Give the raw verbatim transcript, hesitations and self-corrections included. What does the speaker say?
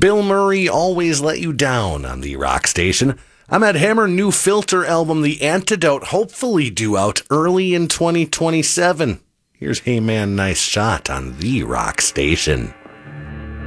Bill Murray, Always Let You Down on the Rock Station. I'm at Hammer new Filter album, The Antidote, hopefully due out early in twenty twenty-seven. Here's Hey Man, Nice Shot on the Rock Station.